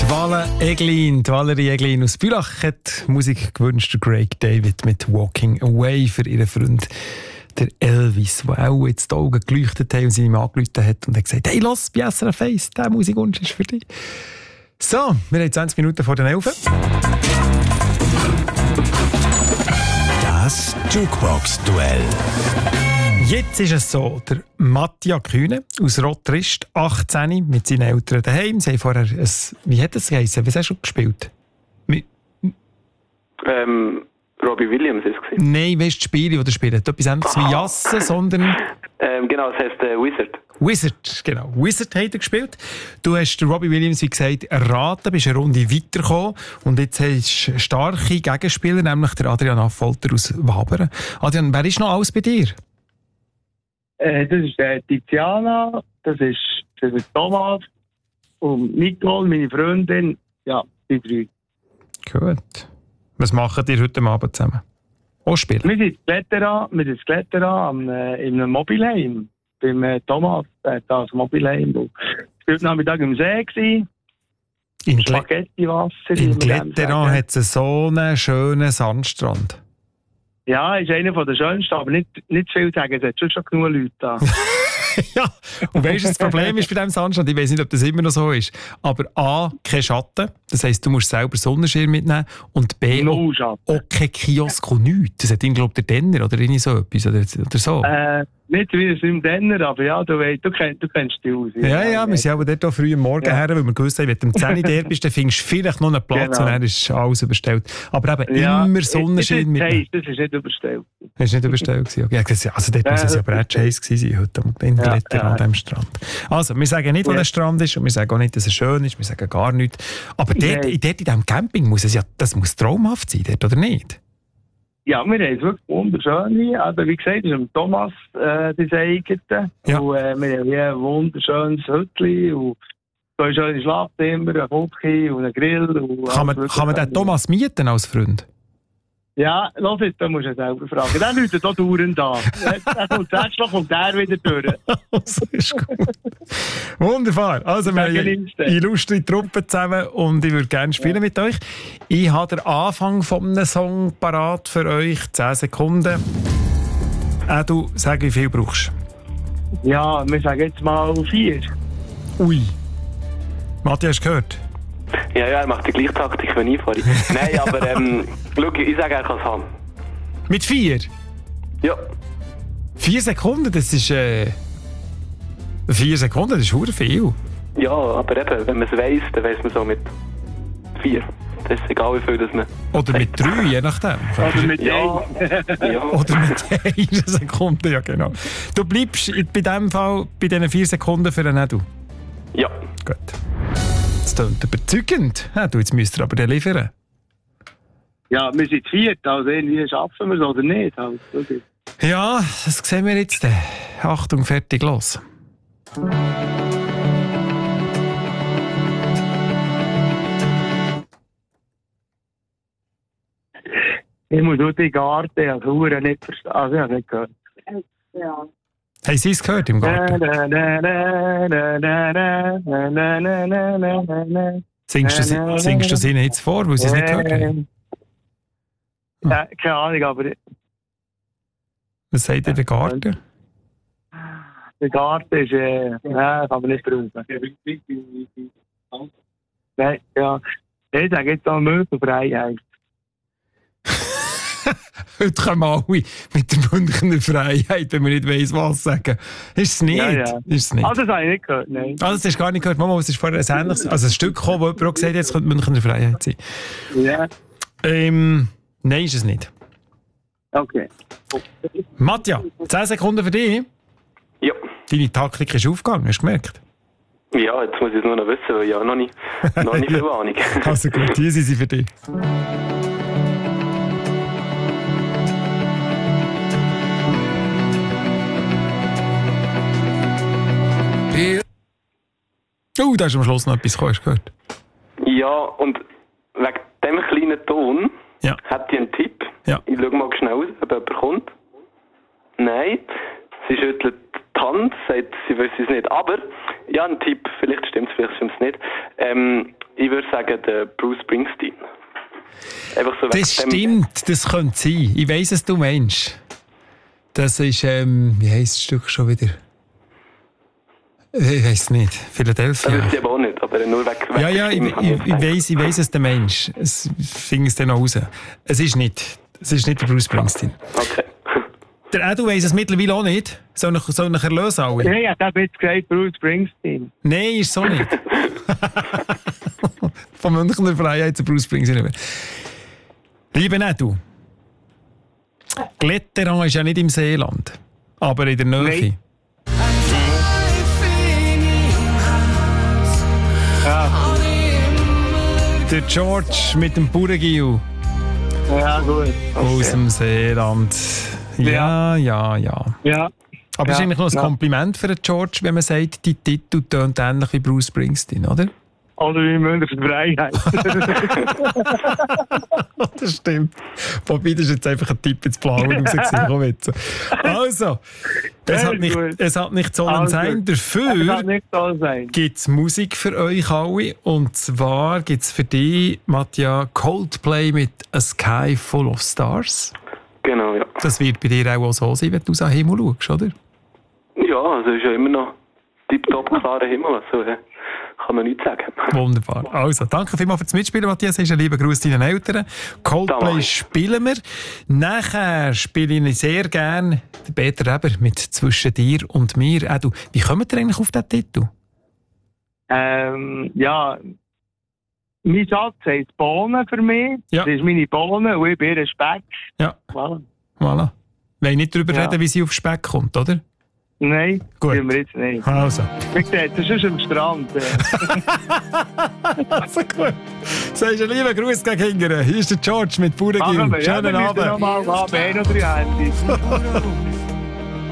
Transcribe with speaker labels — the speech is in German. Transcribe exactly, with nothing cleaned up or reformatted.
Speaker 1: Vala Eglin, die Valerie Eglin aus Bülach hat Musik gewünscht, Craig David mit «Walking Away» für ihren Freund der Elvis, der auch jetzt die Augen geleuchtet hat und sie ihm angerufen hat und hat gesagt, hey, lass, bei S R F eins, dieser Musikwunsch ist für dich. So, wir haben zwanzig Minuten vor den elf.
Speaker 2: Das Jukebox-Duell.
Speaker 1: Jetzt ist es so, der Mattia Kühne aus Rotrist, achtzehn, mit seinen Eltern daheim. Sie haben vorher ein, wie hat das geheißen? Was hast du gespielt? Wie?
Speaker 3: Ähm, Robbie Williams ist es gewesen.
Speaker 1: Nein, weißt du, das Spiel, das er spielt? Nicht etwas anderes wie Jassen, sondern...
Speaker 3: Ähm, genau, das heisst äh, Wizard.
Speaker 1: Wizard, genau. Wizard hat er gespielt. Du hast Robbie Williams, wie gesagt, erraten, bist eine Runde weitergekommen und jetzt hast du starke Gegenspieler, nämlich der Adrian Affolter aus Wabern. Adrian, wer ist noch alles bei dir?
Speaker 4: Äh, das ist äh, Tiziana, das ist, das ist Thomas und Nicole, meine Freundin. Ja, die drei.
Speaker 1: Gut. Was macht ihr heute Abend zusammen? Auch spielen?
Speaker 4: Wir sind Kletterer, wir sind Kletterer am, äh, in einem Mobilheim. Beim äh, Thomas, der hat das Mobilheim. Wir waren Nachmittag im See. Gewesen.
Speaker 1: In
Speaker 4: Spaghettiwasser.
Speaker 1: In Kletterer hat es so einen schönen Sandstrand.
Speaker 4: Ja, ist einer der schönsten, aber nicht, nicht viel zu sagen. Es hat schon, schon genug Leute da.
Speaker 1: Ja, und weißt du, das Problem ist bei diesem Sandstrand, ich weiß nicht, ob das immer noch so ist, aber A, kein Schatten, das heisst, du musst selber Sonnenschirm mitnehmen und B,
Speaker 4: no
Speaker 1: auch, auch kein Kiosk und nichts. Das hat ihn, glaube ich, der Denner oder irgendwie so etwas oder, oder so.
Speaker 4: Äh, nicht wie es im Denner, aber ja, du, weißt, du, kennst, du kennst die aus.
Speaker 1: Ja, ja, ja, wir sind aber dort auch früh am Morgen ja. her, weil wir gewusst haben, wenn du um zehn Uhr dort bist, dann findest du vielleicht noch einen Platz genau. Und dann ist alles überstellt. Aber eben ja, immer Sonnenschein mit.
Speaker 4: Hey, das ist nicht überstellt.
Speaker 1: Das ist nicht überstellt gewesen. Okay. Also dort ja, muss es ja aber auch Chase gewesen sein, heute in ja, Klettern ja. an diesem Strand. Also, wir sagen nicht, wo ja. der Strand ist und wir sagen auch nicht, dass er schön ist, wir sagen gar nichts. Aber dort, dort in diesem Camping muss es ja, das muss traumhaft sein, dort, oder nicht?
Speaker 4: Ja, wir haben es wirklich wunderschön. Aber wie gesagt, das ist Thomas äh, das eigene. Ja. Und äh, wir haben hier ein wunderschönes Hütchen und zwei schöne Schlafzimmer, ein Küche und ein Grill. Und
Speaker 1: kann man, kann man den Thomas mieten als Freund?
Speaker 4: Ja, los jetzt, da musst du selber fragen. Der läutet hier dauernd an. Er kommt letztlich kommt der wieder durch.
Speaker 1: Das ist gut. Wunderbar. Also, wir haben eine illustre Truppe zusammen und ich würde gerne spielen ja. mit euch. Ich habe den Anfang von einem Song parat für euch. zehn Sekunden. Äh, du, sag, wie viel brauchst
Speaker 4: du? Ja, wir sagen jetzt mal vier.
Speaker 1: Ui. Matthias, hast du gehört?
Speaker 3: Ja, ja, er macht die gleiche Taktik wie ich vorhin. Nein, aber ähm, schau, ich sage, er kann es haben.
Speaker 1: Mit vier?
Speaker 3: Ja.
Speaker 1: Vier Sekunden, das ist... Äh, vier Sekunden, das ist verdammt viel.
Speaker 3: Ja, aber eben, wenn man es weiss, dann weiss man so mit vier. Das ist egal, wie viel das man...
Speaker 1: Oder mit drei, je nachdem.
Speaker 4: Oder mit
Speaker 3: ja. ja.
Speaker 1: Oder mit einer Sekunde, ja genau. Du bleibst bei diesem Fall bei diesen vier Sekunden für einen Edu?
Speaker 3: Ja.
Speaker 1: Gut. Das klingt überzeugend. Ja, du, jetzt müsst ihr aber den liefern.
Speaker 4: Ja, wir sind viert, also irgendwie schaffen wir es oder nicht. Also, okay.
Speaker 1: Ja, das sehen wir jetzt. Achtung, fertig, los.
Speaker 4: Ich muss durch die Garten, als Huren nicht verstehen. Also, ich habe nicht gehört. Ja.
Speaker 1: Haben Sie es gehört im Garten? Singst du, singst du es ihnen jetzt vor, weil sie es nicht gehört haben?
Speaker 4: Ja, keine Ahnung, aber...
Speaker 1: Was sagt ihr, der Garten?
Speaker 4: Der Garten ist... Äh, nein, kann man nicht brauchen. Nein, ja. Ich sage jetzt auch Möbelfreiheit.
Speaker 1: Heute kommen alle mit der Münchner Freiheit, wenn man nicht weiss, was sagen. Ist es nicht? Ja, ja. Ist es nicht?
Speaker 4: Ah, das habe ich nicht gehört, nein.
Speaker 1: Ah, das hast du gar nicht gehört. Mama, es ist vorher ein ähnliches, also ein Stück gekommen, wo jemand auch gesagt hat, jetzt könnte Münchner Freiheit sein.
Speaker 4: Ja.
Speaker 1: Ähm, nein, ist es nicht.
Speaker 4: Okay.
Speaker 1: Matja, zehn Sekunden für dich.
Speaker 3: Ja.
Speaker 1: Deine Taktik ist aufgegangen, hast du gemerkt?
Speaker 3: Ja, jetzt muss ich es nur noch wissen, weil ich habe noch nicht, noch nicht viel Ahnung.
Speaker 1: Also gut, hier sind sie für dich. Oh, da ist am Schluss noch etwas gekommen, hast du gehört?
Speaker 3: Ja, und wegen diesem kleinen Ton
Speaker 1: ja.
Speaker 3: hat die einen Tipp.
Speaker 1: Ja.
Speaker 3: Ich schaue mal schnell aus, ob jemand kommt. Nein, sie schüttelt die Hand, sagt, sie wüsste es nicht. Aber, ja, ein Tipp, vielleicht stimmt es, vielleicht stimmt es nicht. Ähm, Ich würde sagen, der Bruce Springsteen. Einfach so
Speaker 1: Das stimmt, das könnte sein. Ich weiss, was du meinst. Das ist, ähm, wie heisst das Stück schon wieder? Ich weiss nicht. Philadelphia.
Speaker 3: Das ist ja aber auch nicht, aber nur weg. weg
Speaker 1: ja, ja, ich, ich, ich weiss, ich weiss, was du meinst. Es fing es dann noch raus. Es ist nicht. Es ist nicht der Bruce Springsteen.
Speaker 3: Okay.
Speaker 1: Der Edu weiss es mittlerweile auch nicht. Soll ich, soll ich erlösen alle?
Speaker 4: Nein, ich habe jetzt gesagt, Bruce Springsteen.
Speaker 1: Nein, ist so nicht. Von Münchner Freiheit zu Bruce Springsteen. Liebe Edu, Gletteran ist ja nicht im Seeland, aber in der Nähe.
Speaker 4: Nein. Ja.
Speaker 1: Der George mit dem Bauerngiel
Speaker 4: Ja, gut. Okay.
Speaker 1: aus dem Seeland. Ja, ja, ja.
Speaker 4: Ja.
Speaker 1: Aber es ist
Speaker 4: Ja,
Speaker 1: eigentlich noch ein
Speaker 4: ja.
Speaker 1: Kompliment für den George, wenn man sagt, die Titel tönt ähnlich wie Bruce Springsteen, oder?
Speaker 4: Oder wie Münchner Freiheit.
Speaker 1: Das stimmt. Wobei, das ist jetzt einfach ein Tipp ins Blaue rausgesehen. Komm jetzt. Also, es
Speaker 4: Ja,
Speaker 1: hat nicht,
Speaker 4: gut.
Speaker 1: es hat nicht sollen
Speaker 4: Also,
Speaker 1: sein.
Speaker 4: Das
Speaker 1: Dafür
Speaker 4: kann nicht so sein.
Speaker 1: gibt es Musik für euch alle. Und zwar gibt es für dich, Mattia, Coldplay mit A Sky Full of Stars.
Speaker 3: Genau, ja.
Speaker 1: Das wird bei dir auch so sein, wenn du aus dem Himmel schaust, oder?
Speaker 3: Ja, also ist ja immer noch tipptopp klarer Himmel, also äh, kann man nichts sagen.
Speaker 1: Wunderbar. Also, danke vielmals fürs Mitspielen, Matthias. Hast einen lieben Gruß deinen Eltern.
Speaker 3: Da
Speaker 1: Coldplay
Speaker 3: mach ich.
Speaker 1: spielen wir. Nachher spiele ich sehr gerne den Peter Reber mit «Zwischen dir und mir». Äh, du, wie kommt ihr eigentlich auf diesen Titel?
Speaker 4: Ähm, ja, mein Schatz heisst Bohnen für mich.
Speaker 1: Ja.
Speaker 4: Das ist meine Bohnen und ich bin ihr Speck.
Speaker 1: Ja,
Speaker 4: Voilà.
Speaker 1: voilà. Wir wollen nicht darüber
Speaker 4: Ja.
Speaker 1: reden, wie sie auf Speck kommt, oder?
Speaker 4: Nein,
Speaker 1: Gut.
Speaker 4: tun wir jetzt nicht.
Speaker 1: Also.
Speaker 4: Wie gesagt, das ist am Strand. äh.
Speaker 1: Also gut. Sagst einen lieben Gruß gegen Hingern. Hier ist der George mit
Speaker 4: Machen
Speaker 1: Bauerngiel.
Speaker 4: wir. Ja,
Speaker 1: Schönen
Speaker 4: wir müssen
Speaker 1: Abend.
Speaker 4: noch mal haben. Wir haben noch drei Handys.